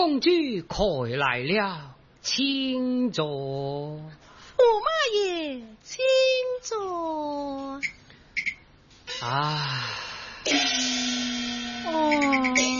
公主快来了，请坐。 驸马爷，请坐。 啊， 哦。